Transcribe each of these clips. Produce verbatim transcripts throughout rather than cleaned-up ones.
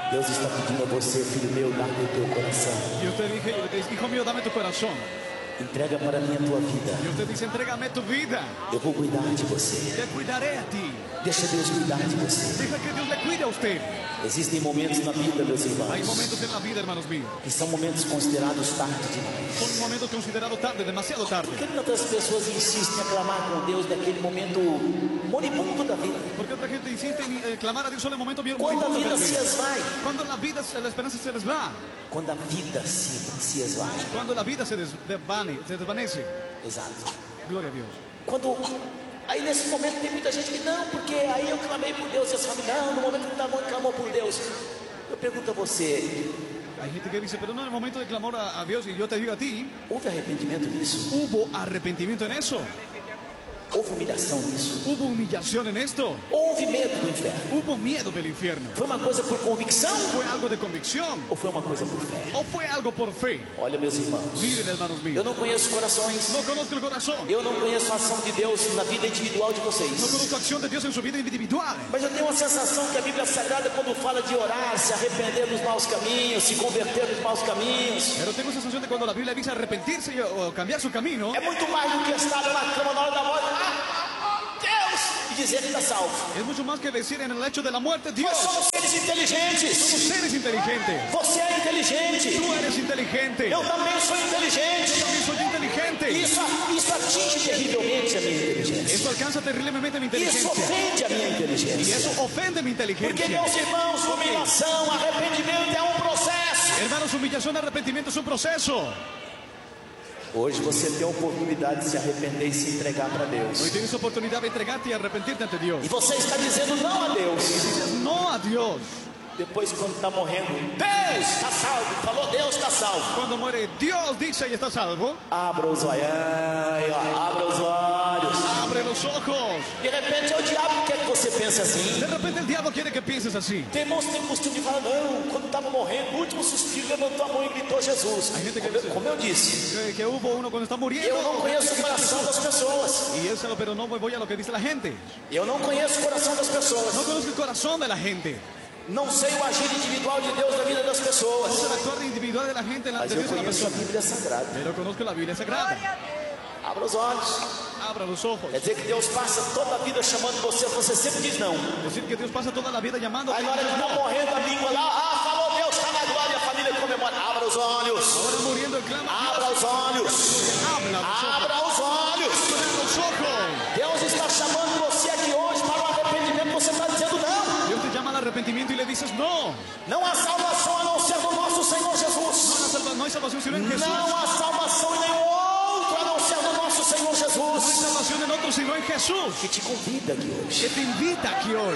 Deus está pedindo a você, filho meu, dá-me o teu coração. Dios te dije, hijo mío, dame tu corazón. Entrega para mim a tua vida. Dios te dice, entrégame tu vida. Eu vou cuidar de você. Te cuidaré a ti. Deixa Deus cuidar de você. Deja que Dios le cuide a usted. Existem momentos na vida, meus irmãos, Hay momentos en la vida, hermanos míos. que são momentos considerados tarde demais. Son momentos considerados tarde, demasiado tarde. Por que tantas pessoas insistem em aclamar com Deus daquele momento moribundo da vida? Porque otra gente insiste en eh, clamar a Dios solo en el momento bien Quando a moribundo vida de la se vida. esvai. Cuando la vida, la esperanza se les va. Quando a vida se, se esvai. Cuando la vida se des- desvane- se desvanece. Exato. Gloria a Dios. Quando... Aí nesse momento tem muita gente que não, porque aí eu clamei por Deus. E eles falam, não, no momento que clamou, clamou por Deus. Eu pergunto a você, Hay gente que dice, pero no en el momento de clamor a, a Dios, y yo te digo a ti, houve arrependimento nisso? ¿hubo arrepentimiento en eso? Houve humilhação nisso? ¿Hubo humillación en esto? Houve medo do inferno? ¿Hubo miedo del infierno? Foi uma coisa por convicção ¿Fue algo de convicción? ou foi uma coisa por fé? ¿O fue algo por fe? Olha, meus irmãos, Miren, hermanos eu míos, não conheço corações, no conozco el corazón, eu não conheço a ação de Deus na vida individual de no vocês, conozco acción de Dios en su vida individual. mas eu tenho uma sensação que a Bíblia Sagrada, quando fala de orar, se arrepender dos maus caminhos, se converter dos maus caminhos, Pero tengo esa sensación de cuando la Biblia dice arrepentirse y- o cambiar su camino, é muito mais do que estar na cama na hora da morte, ah, ah, Deus, e dizer que está salvo. es mucho más que decir en el hecho de la muerte, Dios, Nós somos seres inteligentes. somos seres inteligentes. Você é inteligente. Tú eres inteligente. Eu também sou inteligente. Yo también soy inteligente. Isso, isso atinge terrivelmente a minha inteligência. Eso alcanza terriblemente mi Isso inteligencia. ofende a minha Y inteligência. eso ofende mi Porque, inteligencia. meus irmãos, humilhação, arrependimento é um processo. Hermanos, humillación y arrepentimiento es un proceso. Hoje você tem a oportunidade de se arrepender e se entregar para Hoy Deus. tienes oportunidad de entregarte y arrepentirte ante Dios. E você está dizendo não a Deus. Dices no a Dios. Depois, quando está morrendo, Deus está salvo. Falou, Deus está salvo. Cuando muere, Dios dice y está salvo. Abra os olhos, abra os olhos. Abre los ojos. De repente é o diabo que quer que você pense assim. De repente el diablo quiere que pienses así. Tem irmãos que tem costume de falar, não, quando estava morrendo, no último suspiro, levantou a mão e gritou Jesus. Hay gente que Como, eu- dice- como eu disse, Que, que hubo uno cuando está muriendo. eu não conheço o coração das pessoas. Y eso, pero no voy a lo que dice la gente. Eu não conheço o coração das pessoas. No conozco el corazón de la gente. Não sei o agir individual de Deus na vida das No pessoas. sé el actuar individual de la gente en la Mas de eu Dios en la conheço a persona. Bíblia Sagrada. Pero conozco la Biblia Sagrada. Abra os olhos. Abra los ojos. Quer dizer que Deus passa toda a vida chamando você, você sempre diz não. Decir que Dios pasa toda la vida llamando. Aí na hora que está morrendo a língua lá, ah, falou Deus, está na glória, a família comemora. Abra os olhos. Ahora muriendo el clama. Abra os olhos. Habla los ojos. Abra os olhos. Abre los ojos. Deus está chamando você aqui hoje para o arrependimento. Você está dizendo não. Dios te llama al arrepentimiento y le dices no. Não há salvação a não ser do nosso Senhor Jesus. No hay salva- no hay salvación sino en Jesús. Não há salvação em nenhum outro a não ser do nosso Senhor No hay Jesus. salvación en otro sino en Jesús. Que te convida aqui hoje. Que te invita aquí hoy.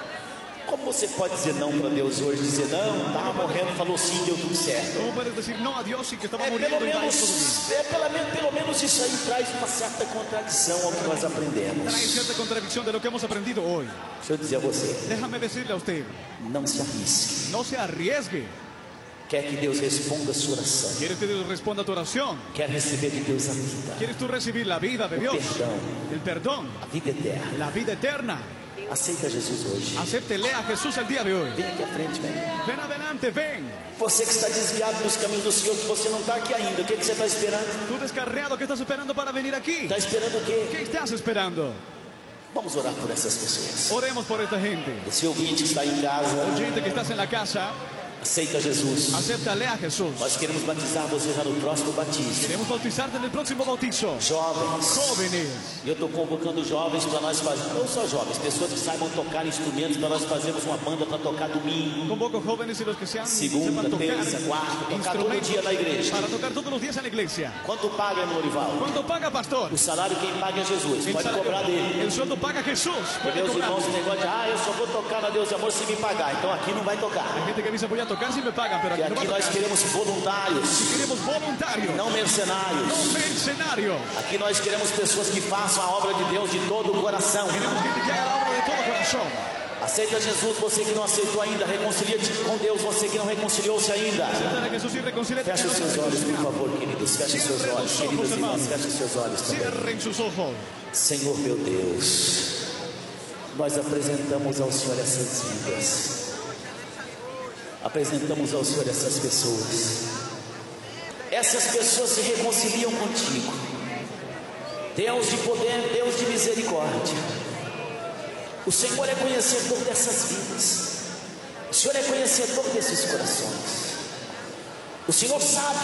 Como você pode dizer não para Deus hoje? Dizer não, estava morrendo, falou sim, deu tudo certo. ¿Cómo puedes decir no a Dios y que estaba É muriendo pelo y va a ir todo bien? menos, é pelo menos, pelo menos isso aí traz uma certa contradição ao que nós aprendemos. Trae cierta contradicción de lo que hemos aprendido hoy. Deixa eu dizer a você, Déjame decirle a usted, não se arrisque. no se arriesgue. Quer que Deus responda a sua oração. ¿Quieres que Dios responda a tu oración? Quer receber de Deus a vida, ¿Quieres tú recibir la vida de Dios? perdão, El perdón, a vida eterna. la vida eterna. Aceita Jesus hoje. Acéptele a Jesús el día de hoy. Vem aqui à frente, vem. Ven adelante, ven. Você que está desviado dos caminhos do Senhor, que você não está aqui ainda, o que, que você está esperando? Tú descarriado, ¿qué estás esperando para venir aquí? Está esperando o quê? ¿Qué estás esperando? Vamos orar por essas pessoas. Oremos por esta gente. Esse ouvinte que está em casa, Oyente que estás en la casa, aceita Jesus. acéptale a Jesús. Nós queremos batizar você já no próximo batismo. Queremos bautizarte en el próximo bautizo. Jovens, Jóvenes, e eu estou convocando jovens para nós fazermos, não só jovens, pessoas que saibam tocar instrumentos para nós fazermos uma banda para tocar domingo, convoco jóvenes y los que sean segunda, sepan tocar terça, quarta, tocar todo dia na igreja. para tocar todos los días en la iglesia. Quanto paga no Orival? ¿Cuánto paga, pastor? O salário quem paga é Jesus, El, pode salario- cobrar dele. el sueldo paga Jesús. Porque Puede os cobrar. irmãos, esse negócio de, ah, eu só vou tocar na Deus de Amor se me pagar, então aqui não vai tocar. Hay gente que dice voy a tocar si me pagan, pero Que aquí no aqui va a nós tocar. queremos voluntários, Queremos voluntarios, não mercenários. no mercenarios. Aqui nós queremos pessoas que façam a obra de Deus de todo o coração. Queremos gente que haga la obra de todo corazón. Aceita Jesus, você que não aceitou ainda, reconcilia-te com Deus, você que não reconciliou-se ainda. Aceptar a Jesús y reconciliarte. Feche os seus olhos, por favor, queridos. Feche os seus olhos, queridos irmãos. Feche os seus olhos também. Cierren sus ojos. Senhor meu Deus, nós apresentamos ao Senhor essas vidas. apresentamos ao Senhor essas pessoas. Essas pessoas se reconciliam contigo, Deus de poder, Deus de misericórdia. O Senhor é conhecedor dessas vidas, o Senhor é conhecedor desses corações. O Senhor sabe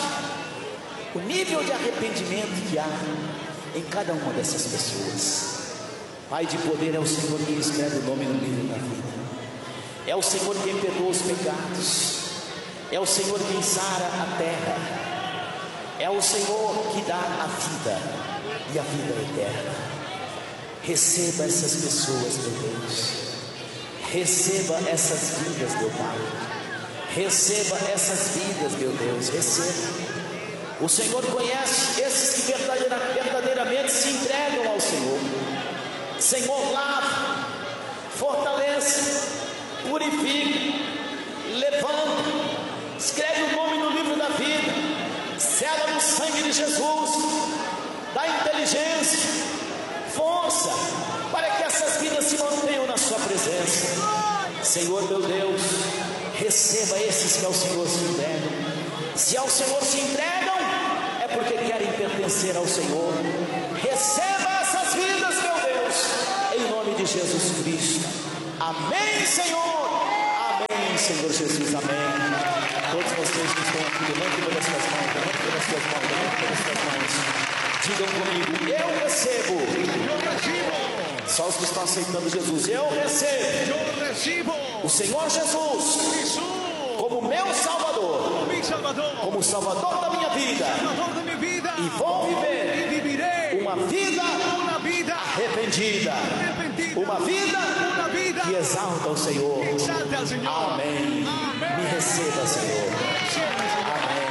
o nível de arrependimento que há em cada uma dessas pessoas. Pai de poder, é o Senhor quem escreve o nome no livro da vida, é o Senhor quem perdoa os pecados, é o Senhor quem sara a terra, é o Senhor que dá a vida e a vida eterna. Receba essas pessoas, meu Deus, receba essas vidas, meu Pai, receba essas vidas, meu Deus, receba. O Senhor conhece esses que verdadeiramente se entregam ao Senhor. Senhor, lava, fortalece, purifica, levanta, escreve o nome no livro da vida, sela no sangue de Jesus, dá inteligência, força, para que essas vidas se mantenham na sua presença. Senhor, meu Deus, receba esses que ao Senhor se entregam. Se ao Senhor se entregam, é porque querem pertencer ao Senhor. Receba essas vidas, meu Deus, em nome de Jesus Cristo. Amém, Senhor. Amém, Senhor Jesus. Amém. Todos vocês que estão aqui, levantem pelas suas mãos, levantem pelas suas mãos, levantem pelas suas mãos. Digam comigo: eu recebo. Eu recebo. Só os que estão aceitando Jesus. Eu recebo. Eu recebo. O Senhor Jesus Jesus como meu Salvador, como meu Salvador, como Salvador da minha vida, Salvador da minha vida, e vou viver e viverei uma vida, uma vida arrependida, arrependida, uma vida, uma vida que exalta o Senhor. que exalta o Senhor. Amém. Amém. Me receba, Senhor. Receba, Senhor. Amém.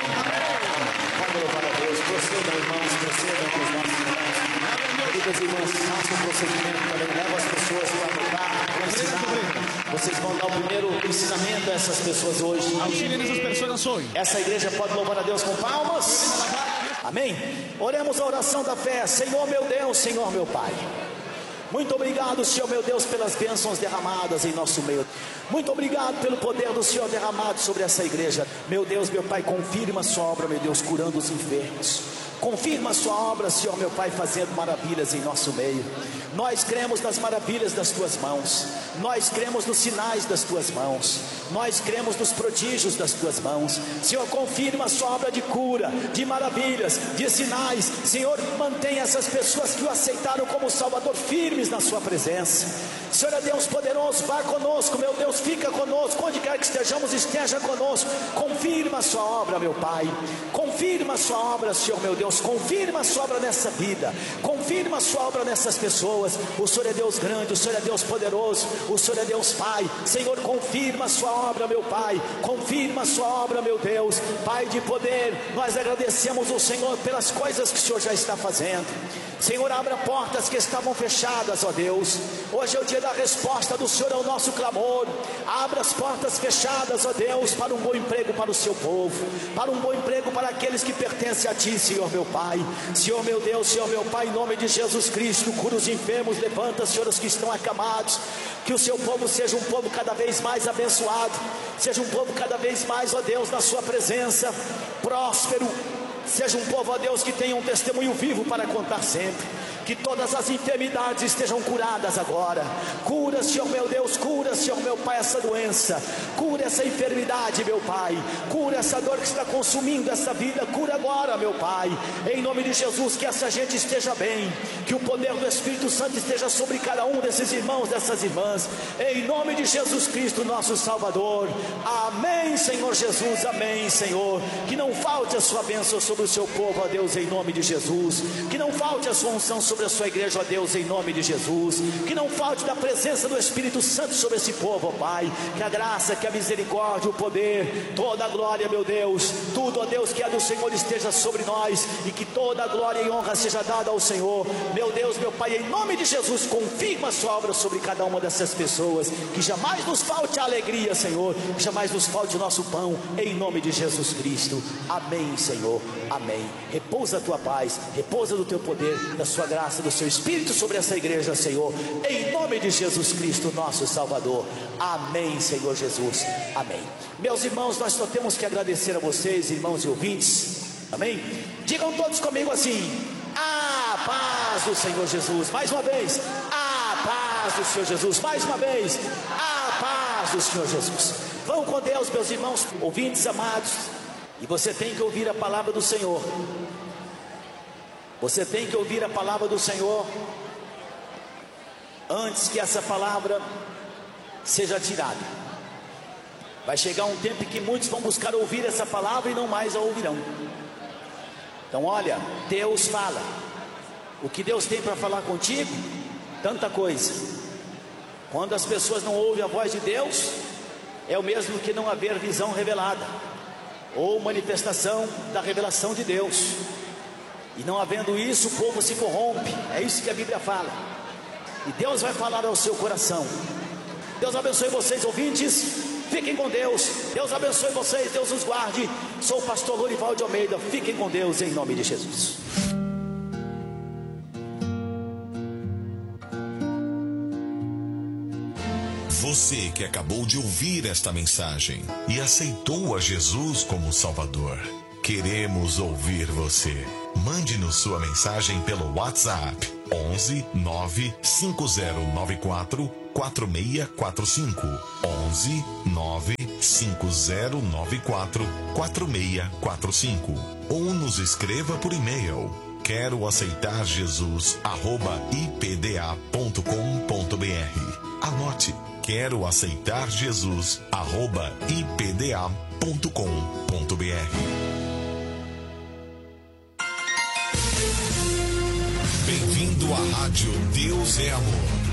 Vamos louvar a Deus. Procedam, irmãos, procedam com os nossos irmãos. Queridas irmãs, façam o procedimento também. Leva as pessoas para anotar, para ensinar. Vocês vão dar o primeiro ensinamento a essas pessoas hoje. Auxiliem essas pessoas hoje. Essa igreja pode louvar a Deus com palmas. Amém. Oremos a oração da fé. Senhor meu Deus, Senhor meu Pai, muito obrigado, Senhor meu Deus, pelas bênçãos derramadas em nosso meio. Muito obrigado pelo poder do Senhor derramado sobre essa igreja. Meu Deus, meu Pai, confirma a sua obra, meu Deus, curando os enfermos. Confirma a sua obra, Senhor meu Pai, fazendo maravilhas em nosso meio. Nós cremos nas maravilhas das tuas mãos, nós cremos nos sinais das tuas mãos, nós cremos nos prodígios das tuas mãos. Senhor, confirma a sua obra de cura, de maravilhas, de sinais. Senhor, mantenha essas pessoas que o aceitaram como Salvador firmes na sua presença. Senhor é Deus poderoso, vá conosco, meu Deus, fica conosco, onde quer que estejamos, esteja conosco. Confirma a sua obra, meu Pai, confirma a sua obra, Senhor meu Deus, confirma a sua obra nessa vida, confirma a sua obra nessas pessoas. O Senhor é Deus grande, o Senhor é Deus poderoso, o Senhor é Deus Pai. Senhor, confirma a sua obra, meu Pai, confirma a sua obra, meu Deus, Pai de poder. Nós agradecemos o Senhor pelas coisas que o Senhor já está fazendo. Senhor, abra portas que estavam fechadas, ó Deus. Hoje é o dia da resposta do Senhor ao nosso clamor. Abra as portas fechadas, ó Deus, para um bom emprego para o seu povo, para um bom emprego para aqueles que pertencem a Ti, Senhor meu Pai. Senhor meu Deus, Senhor meu Pai, em nome de Jesus Cristo, cura os enfermos, levanta, Senhor, os que estão acamados. Que o seu povo seja um povo cada vez mais abençoado, seja um povo cada vez mais, ó Deus, na sua presença, próspero. Seja um povo, ó Deus, que tenha um testemunho vivo para contar sempre. Que todas as enfermidades estejam curadas agora. Cura, Senhor meu Deus, cura, Senhor meu Pai, essa doença. Cura essa enfermidade, meu Pai. Cura essa dor que está consumindo essa vida. Cura agora, meu Pai. Em nome de Jesus, que essa gente esteja bem. Que o poder do Espírito Santo esteja sobre cada um desses irmãos, dessas irmãs. Em nome de Jesus Cristo, nosso Salvador. Amém, Senhor Jesus. Amém, Senhor. Que não falte a sua bênção sobre o seu povo, ó Deus, em nome de Jesus. Que não falte a sua unção sobre sobre a sua igreja, ó Deus, em nome de Jesus. Que não falte da presença do Espírito Santo sobre esse povo, ó Pai. Que a graça, que a misericórdia, o poder, toda a glória, meu Deus, tudo, ó Deus, que é do Senhor esteja sobre nós. E que toda a glória e honra seja dada ao Senhor. Meu Deus, meu Pai, em nome de Jesus, confirma a sua obra sobre cada uma dessas pessoas. Que jamais nos falte a alegria, Senhor. Que jamais nos falte o nosso pão, em nome de Jesus Cristo. Amém, Senhor. Amém. Repousa a tua paz, repousa do teu poder, da sua graça, do seu Espírito sobre essa igreja, Senhor, em nome de Jesus Cristo, nosso Salvador. Amém, Senhor Jesus. Amém. Meus irmãos, nós só temos que agradecer a vocês, irmãos e ouvintes. Amém? Digam todos comigo assim: a paz do Senhor Jesus. Mais uma vez, a paz do Senhor Jesus. Mais uma vez, a paz do Senhor Jesus. Vão com Deus, meus irmãos, ouvintes amados. E você tem que ouvir a palavra do Senhor. Você tem que ouvir a palavra do Senhor antes que essa palavra seja tirada. Vai chegar um tempo em que muitos vão buscar ouvir essa palavra e não mais a ouvirão. Então olha, Deus fala. O que Deus tem para falar contigo? Tanta coisa. Quando as pessoas não ouvem a voz de Deus, é o mesmo que não haver visão revelada, ou manifestação da revelação de Deus. E não havendo isso, o povo se corrompe. É isso que a Bíblia fala. E Deus vai falar ao seu coração. Deus abençoe vocês, ouvintes. Fiquem com Deus. Deus abençoe vocês, Deus os guarde. Sou o pastor Lorival de Almeida. Fiquem com Deus em nome de Jesus. Você que acabou de ouvir esta mensagem e aceitou a Jesus como Salvador, queremos ouvir você. Mande-nos sua mensagem pelo WhatsApp onze nove cinco zero nove quatro quatro seis quatro cinco onze nove cinco zero nove quatro quatro seis quatro cinco ou nos escreva por e-mail quero aceitar Jesus arroba i p d a ponto com ponto b r. Anote: quero aceitar Jesus arroba i p d a ponto com ponto b r. Bem-vindo à Rádio Deus é Amor.